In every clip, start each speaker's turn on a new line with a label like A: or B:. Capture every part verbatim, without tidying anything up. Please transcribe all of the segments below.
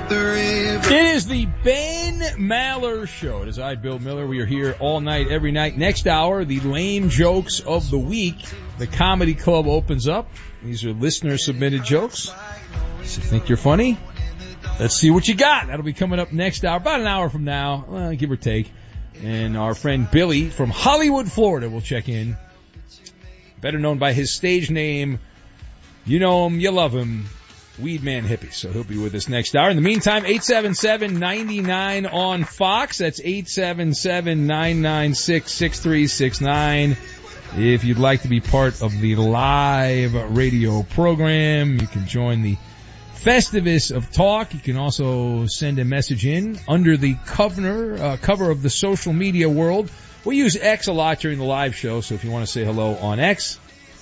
A: It is the Ben Maller Show. It is I, Bill Miller. We are here all night, every night. Next hour, the lame jokes of the week. The Comedy Club opens up. These are listener-submitted jokes. So you think you're funny? Let's see what you got. That'll be coming up next hour, about an hour from now, well, give or take. And our friend Billy from Hollywood, Florida will check in. Better known by his stage name. You know him, you love him. Weedman Hippie. So he'll be with us next hour. In the meantime, eight seven seven, nine nine on Fox. That's eight seven seven, nine nine six, six three six nine. If you'd like to be part of the live radio program, you can join the Festivus of Talk. You can also send a message in under the cover, uh, cover of the social media world. We use X a lot during the live show, so if you want to say hello on X,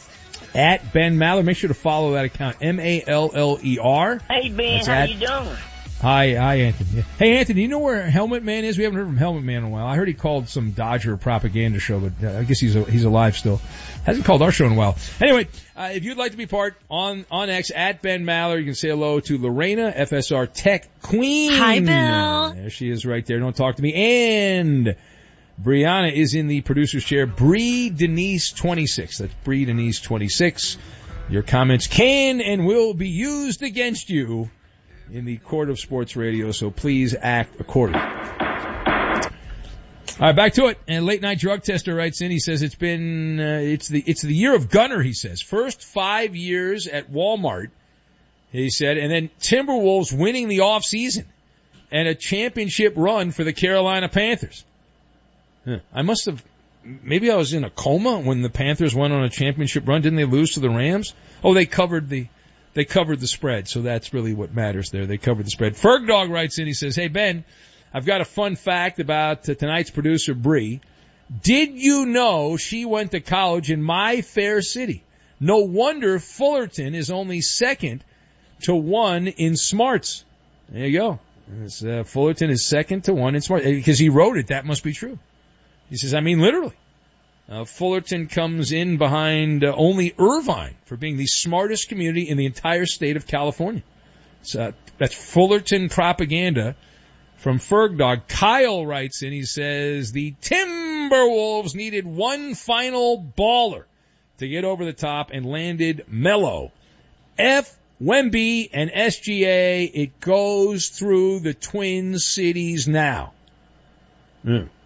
A: at Ben Maller, make sure to follow that account, M A L L E R.
B: Hey, Ben,
A: That's
B: how
A: at,
B: you doing?
A: Hi, hi, Anthony. Hey, Anthony, you know where Helmet Man is? We haven't heard from Helmet Man in a while. I heard he called some Dodger propaganda show, but uh, I guess he's he's alive still. Hasn't called our show in a while. Anyway, uh, if you'd like to be part on on X, at Ben Maller, you can say hello to Lorena, F S R Tech Queen.
C: Hi, Bill.
A: There she is right there. Don't talk to me. And Brianna is in the producer's chair. Bree Denise twenty-six. That's Bree Denise twenty-six. Your comments can and will be used against you in the court of sports radio, so please act accordingly. All right, back to it. And late night drug tester writes in. He says it's been uh, it's the it's the year of Gunner. He says first five years at Walmart. He said, and then Timberwolves winning the off season and a championship run for the Carolina Panthers. Huh. I must have, maybe I was in a coma when the Panthers went on a championship run. Didn't they lose to the Rams? Oh, they covered the, they covered the spread. So that's really what matters there. They covered the spread. Ferg Dog writes in. He says, hey, Ben, I've got a fun fact about uh, tonight's producer, Bree. Did you know she went to college in my fair city? No wonder Fullerton is only second to one in smarts. There you go. Uh, Fullerton is second to one in smarts. Because he wrote it, that must be true. He says, I mean, literally. Uh, Fullerton comes in behind uh, only Irvine for being the smartest community in the entire state of California. So, uh, that's Fullerton propaganda from Ferg Dog. Kyle writes in, he says, the Timberwolves needed one final baller to get over the top and landed Melo. F. Wemby and S G A, it goes through the Twin Cities now. Mm.